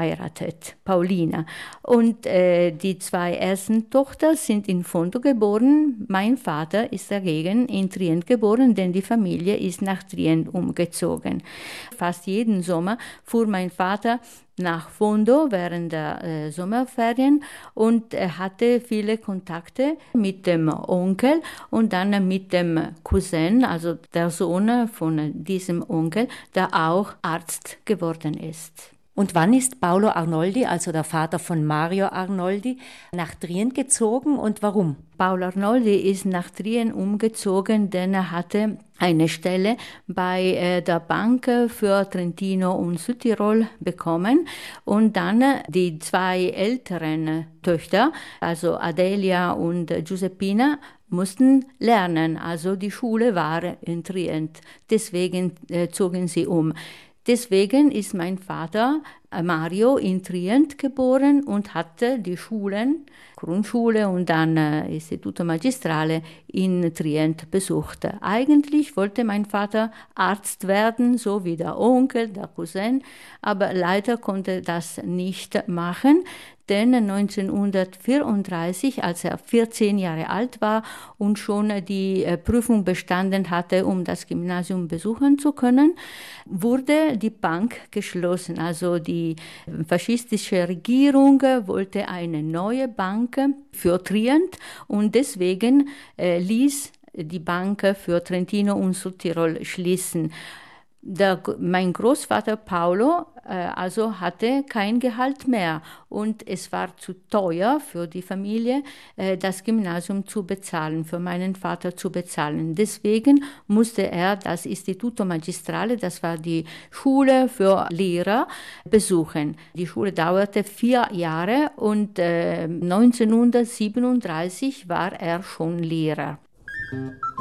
geheiratet, Paulina. Und die 2 ersten Tochter sind in Fondo geboren. Mein Vater ist dagegen in Trient geboren, denn die Familie ist nach Trient umgezogen. Fast jeden Sommer fuhr mein Vater nach Fondo während der Sommerferien und er hatte viele Kontakte mit dem Onkel und dann mit dem Cousin, also der Sohn von diesem Onkel, der auch Arzt geworden ist. Und wann ist Paolo Arnoldi, also der Vater von Mario Arnoldi, nach Trient gezogen und warum? Paolo Arnoldi ist nach Trient umgezogen, denn er hatte eine Stelle bei der Bank für Trentino und Südtirol bekommen und dann die 2 älteren Töchter, also Adelia und Giuseppina, mussten lernen. Also die Schule war in Trient. Deswegen zogen sie um. Deswegen ist mein Vater Mario in Trient geboren und hatte die Schulen, Grundschule und dann Istituto Magistrale in Trient besucht. Eigentlich wollte mein Vater Arzt werden, so wie der Onkel, der Cousin, aber leider konnte das nicht machen. Denn 1934, als er 14 Jahre alt war und schon die Prüfung bestanden hatte, um das Gymnasium besuchen zu können, wurde die Bank geschlossen. Also die faschistische Regierung wollte eine neue Bank für Trient und deswegen ließ die Bank für Trentino und Südtirol schließen. Mein Großvater Paolo also hatte kein Gehalt mehr und es war zu teuer für die Familie, das Gymnasium zu bezahlen, für meinen Vater zu bezahlen. Deswegen musste er das Istituto Magistrale, das war die Schule für Lehrer, besuchen. Die Schule dauerte 4 Jahre und 1937 war er schon Lehrer.